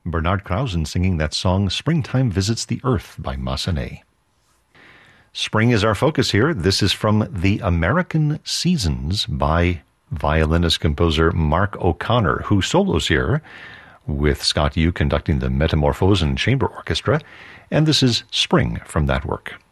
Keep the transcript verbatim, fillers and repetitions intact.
Bernard Krausen singing that song Springtime Visits the Earth by Massenet. Spring is our focus here. This is from The American Seasons by violinist-composer Mark O'Connor, who solos here with Scott Yu conducting the Metamorphosen Chamber Orchestra, and this is Spring from that work.